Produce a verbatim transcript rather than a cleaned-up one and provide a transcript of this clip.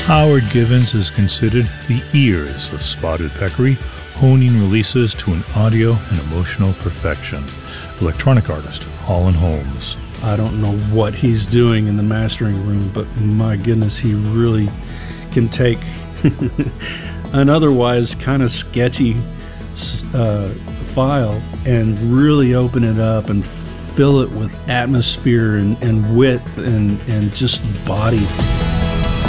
Howard Givens is considered the ears of Spotted Peccary, honing releases to an audio and emotional perfection. Electronic artist, Holland Holmes. I don't know what he's doing in the mastering room, but my goodness, he really can take an otherwise kind of sketchy uh, file and really open it up and fill it with atmosphere and, and width and, and just body.